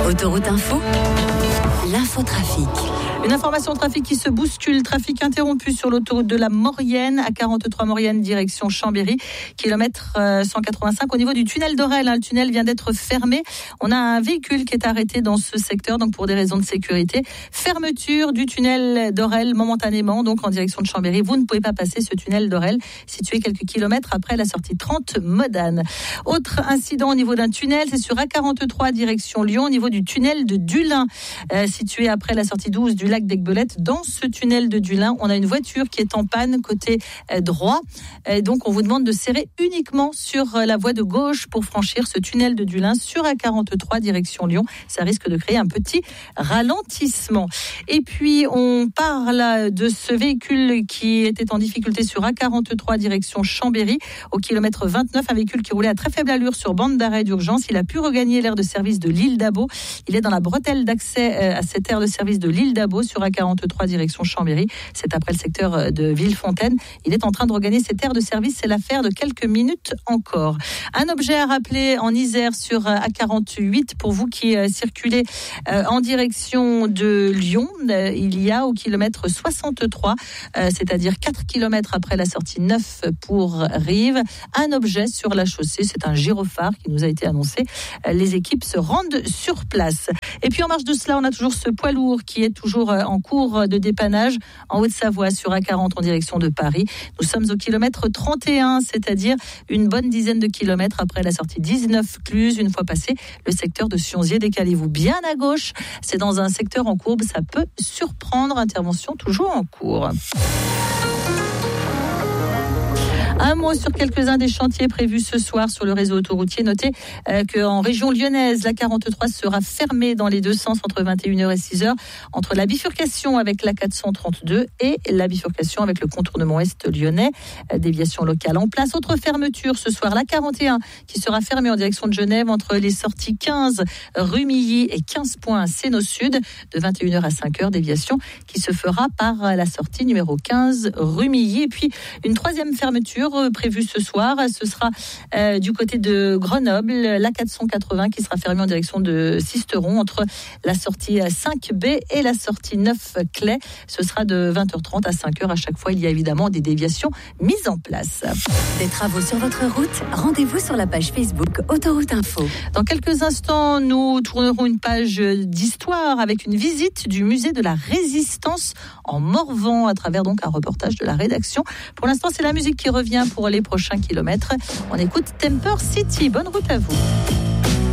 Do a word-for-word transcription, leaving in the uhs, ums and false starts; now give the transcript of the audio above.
Autoroute Info, l'infotrafic. Une information trafic qui se bouscule. Trafic interrompu sur l'autoroute de la Maurienne, à quarante-trois Maurienne, direction Chambéry, kilomètre cent quatre-vingt-cinq au niveau du tunnel d'Orel. Le tunnel vient d'être fermé. On a un véhicule qui est arrêté dans ce secteur, donc pour des raisons de sécurité. Fermeture du tunnel d'Orel momentanément, donc en direction de Chambéry. Vous ne pouvez pas passer ce tunnel d'Orel, situé quelques kilomètres après la sortie trente Modane. Autre incident au niveau d'un tunnel, c'est sur A quarante-trois, direction Lyon, au niveau du tunnel de Dulin, euh, situé après la sortie douze du lac d'Aiguebelette. Dans ce tunnel de Dulin, on a une voiture qui est en panne côté euh, droit. Et donc, on vous demande de serrer uniquement sur euh, la voie de gauche pour franchir ce tunnel de Dulin sur A quarante-trois, direction Lyon. Ça risque de créer un petit ralentissement. Et puis, on parle de ce véhicule qui était en difficulté sur A quarante-trois, direction Chambéry, au kilomètre vingt-neuf. Un véhicule qui roulait à très faible allure sur bande d'arrêt d'urgence. Il a pu regagner l'aire de service de l'île d'Abo. Il est dans la bretelle d'accès à cette aire de service de l'île d'Abo sur A quarante-trois, direction Chambéry. C'est après le secteur de Villefontaine. Il est en train de regagner cette aire de service. C'est l'affaire de quelques minutes encore. Un objet à rappeler en Isère sur A quarante-huit pour vous qui euh, circulez euh, en direction de Lyon. Euh, il y a au kilomètre soixante-trois, euh, c'est-à-dire quatre kilomètres après la sortie neuf pour Rive, un objet sur la chaussée. C'est un gyrophare qui nous a été annoncé. Euh, les équipes se rendent sur place. Et puis en marge de cela, on a toujours ce poids lourd qui est toujours en cours de dépannage en Haute-Savoie sur A quarante en direction de Paris. Nous sommes au kilomètre trente et un, c'est-à-dire une bonne dizaine de kilomètres après la sortie dix-neuf Cluse. Une fois passé le secteur de Sionzier, décalez-vous bien à gauche. C'est dans un secteur en courbe, ça peut surprendre. Intervention toujours en cours. Un mot sur quelques-uns des chantiers prévus ce soir sur le réseau autoroutier. Notez euh, qu'en région lyonnaise, la quarante-trois sera fermée dans les deux sens entre vingt et une heures et six heures, entre la bifurcation avec la quatre cent trente-deux et la bifurcation avec le contournement est lyonnais. Euh, déviation locale en place. Autre fermeture ce soir, la quarante et un qui sera fermée en direction de Genève entre les sorties quinze rue Milly et quinze points Séno Sud de vingt et une heures à cinq heures. Déviation qui se fera par la sortie numéro quinze rue Milly. Et puis une troisième fermeture prévu ce soir, ce sera euh, du côté de Grenoble, la quatre cent quatre-vingts qui sera fermée en direction de Sisteron entre la sortie cinq B et la sortie neuf Clay. Ce sera de vingt heures trente à cinq heures. À chaque fois, il y a évidemment des déviations mises en place. Des travaux sur votre route, rendez-vous sur la page Facebook Autoroute Info. Dans quelques instants, nous tournerons une page d'histoire avec une visite du musée de la Résistance en Morvan à travers donc un reportage de la rédaction. Pour l'instant, c'est la musique qui revient pour les prochains kilomètres. On écoute Temper City. Bonne route à vous.